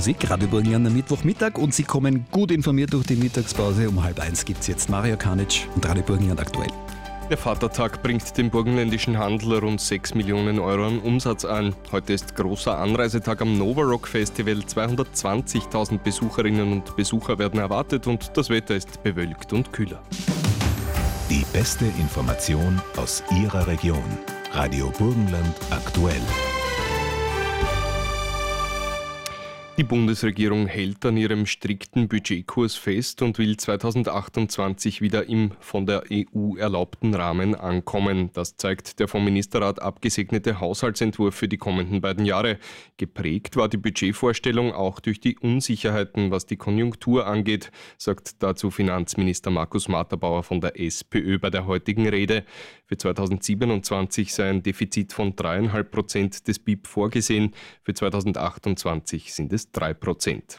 Musik, Radio Burgenland am Mittwochmittag und Sie kommen gut informiert durch die Mittagspause. Um 12:30 gibt es jetzt Mario Kanic und Radio Burgenland aktuell. Der Vatertag bringt dem burgenländischen Handel rund 6 Millionen Euro an Umsatz ein. Heute ist großer Anreisetag am Nova Rock Festival. 220.000 Besucherinnen und Besucher werden erwartet und das Wetter ist bewölkt und kühler. Die beste Information aus Ihrer Region. Radio Burgenland aktuell. Die Bundesregierung hält an ihrem strikten Budgetkurs fest und will 2028 wieder im von der EU erlaubten Rahmen ankommen. Das zeigt der vom Ministerrat abgesegnete Haushaltsentwurf für die kommenden beiden Jahre. Geprägt war die Budgetvorstellung auch durch die Unsicherheiten, was die Konjunktur angeht, sagt dazu Finanzminister Markus Matterbauer von der SPÖ bei der heutigen Rede. Für 2027 sei ein Defizit von 3,5% des BIP vorgesehen. Für 2028 sind es 3%.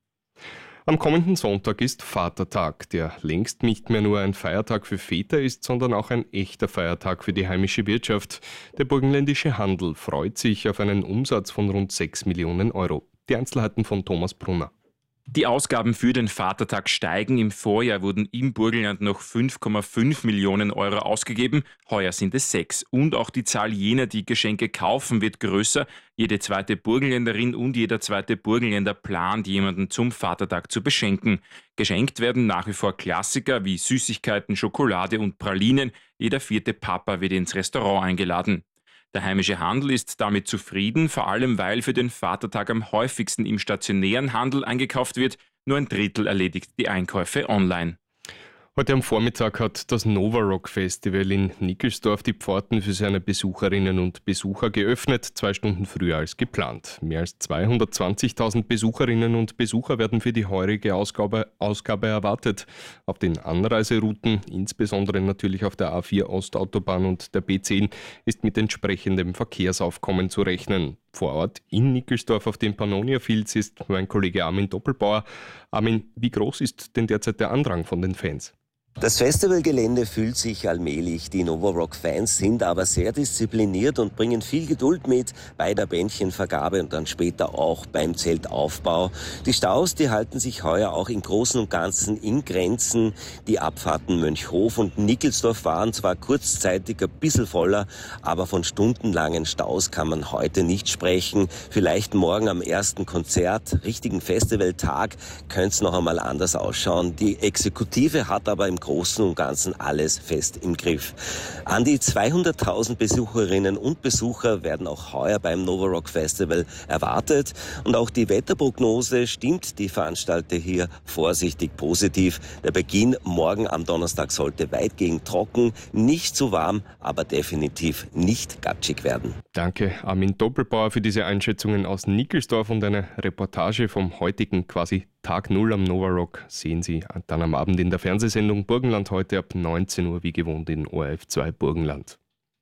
Am kommenden Sonntag ist Vatertag, der längst nicht mehr nur ein Feiertag für Väter ist, sondern auch ein echter Feiertag für die heimische Wirtschaft. Der burgenländische Handel freut sich auf einen Umsatz von rund 6 Millionen Euro. Die Einzelheiten von Thomas Brunner. Die Ausgaben für den Vatertag steigen. Im Vorjahr wurden im Burgenland noch 5,5 Millionen Euro ausgegeben. Heuer sind es 6. Und auch die Zahl jener, die Geschenke kaufen, wird größer. Jede zweite Burgenländerin und jeder zweite Burgenländer plant, jemanden zum Vatertag zu beschenken. Geschenkt werden nach wie vor Klassiker wie Süßigkeiten, Schokolade und Pralinen. Jeder vierte Papa wird ins Restaurant eingeladen. Der heimische Handel ist damit zufrieden, vor allem weil für den Vatertag am häufigsten im stationären Handel eingekauft wird. Nur ein Drittel erledigt die Einkäufe online. Heute am Vormittag hat das Nova Rock Festival in Nickelsdorf die Pforten für seine Besucherinnen und Besucher geöffnet, 2 Stunden früher als geplant. Mehr als 220.000 Besucherinnen und Besucher werden für die heurige Ausgabe erwartet. Auf den Anreiserouten, insbesondere natürlich auf der A4 Ostautobahn und der B10, ist mit entsprechendem Verkehrsaufkommen zu rechnen. Vor Ort in Nickelsdorf auf dem Pannonia Fields ist mein Kollege Armin Doppelbauer. Armin, wie groß ist denn derzeit der Andrang von den Fans? Das Festivalgelände füllt sich allmählich. Die Nova Rock Fans sind aber sehr diszipliniert und bringen viel Geduld mit bei der Bändchenvergabe und dann später auch beim Zeltaufbau. Die Staus, die halten sich heuer auch im Großen und Ganzen in Grenzen. Die Abfahrten Mönchhof und Nickelsdorf waren zwar kurzzeitig ein bisschen voller, aber von stundenlangen Staus kann man heute nicht sprechen. Vielleicht morgen am ersten Konzert, richtigen Festivaltag, könnte es noch einmal anders ausschauen. Die Exekutive hat aber im Großen und Ganzen alles fest im Griff. An die 200.000 Besucherinnen und Besucher werden auch heuer beim Nova Rock Festival erwartet. Und auch die Wetterprognose stimmt die Veranstalter hier vorsichtig positiv. Der Beginn morgen am Donnerstag sollte weitgehend trocken, nicht zu warm, aber definitiv nicht gatschig werden. Danke Armin Doppelbauer für diese Einschätzungen aus Nickelsdorf und eine Reportage vom heutigen quasi Tag 0 am Nova Rock sehen Sie dann am Abend in der Fernsehsendung Burgenland heute ab 19 Uhr wie gewohnt in ORF 2 Burgenland.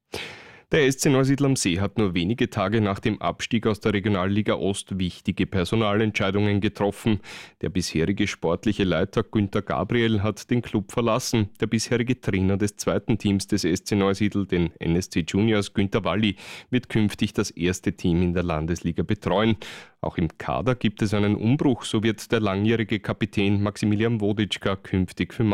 Der SC Neusiedl am See hat nur wenige Tage nach dem Abstieg aus der Regionalliga Ost wichtige Personalentscheidungen getroffen. Der bisherige sportliche Leiter Günther Gabriel hat den Klub verlassen. Der bisherige Trainer des zweiten Teams des SC Neusiedl, den NSC Juniors, Günter Walli, wird künftig das erste Team in der Landesliga betreuen. Auch im Kader gibt es einen Umbruch, so wird der langjährige Kapitän Maximilian Woditschka künftig für